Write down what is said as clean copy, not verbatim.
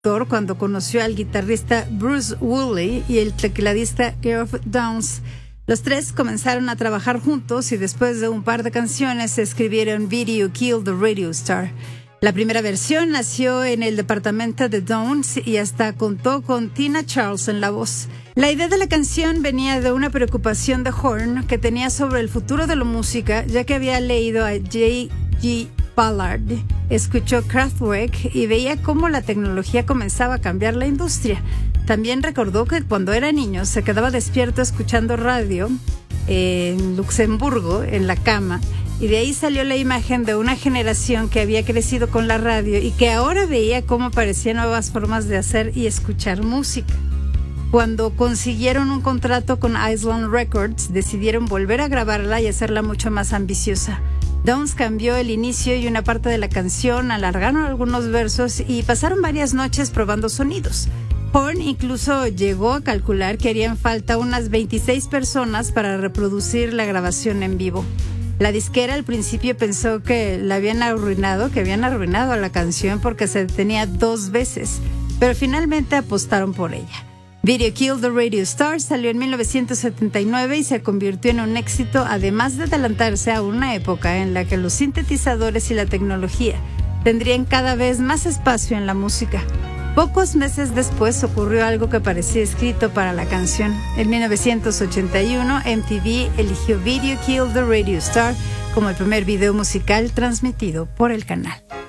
productor cuando conoció al guitarrista Bruce Woolley y el tecladista Geoff Downes. Los tres comenzaron a trabajar juntos y después de un par de canciones escribieron Video Killed the Radio Star. La primera versión nació en el departamento de Downes y hasta contó con Tina Charles en la voz. La idea de la canción venía de una preocupación de Horn que tenía sobre el futuro de la música, ya que había leído a J.G. Ballard, escuchó Kraftwerk y veía cómo la tecnología comenzaba a cambiar la industria. También recordó que cuando era niño se quedaba despierto escuchando radio en Luxemburgo, en la cama, y de ahí salió la imagen de una generación que había crecido con la radio y que ahora veía cómo aparecían nuevas formas de hacer y escuchar música. Cuando consiguieron un contrato con Island Records, decidieron volver a grabarla y hacerla mucho más ambiciosa. Downes cambió el inicio y una parte de la canción, alargaron algunos versos y pasaron varias noches probando sonidos. Horn incluso llegó a calcular que harían falta unas 26 personas para reproducir la grabación en vivo. La disquera al principio pensó que habían arruinado a la canción porque se detenía 2 veces, pero finalmente apostaron por ella. Video Killed the Radio Star salió en 1979 y se convirtió en un éxito, además de adelantarse a una época en la que los sintetizadores y la tecnología tendrían cada vez más espacio en la música. Pocos meses después ocurrió algo que parecía escrito para la canción. En 1981, MTV eligió Video Killed the Radio Star como el primer video musical transmitido por el canal.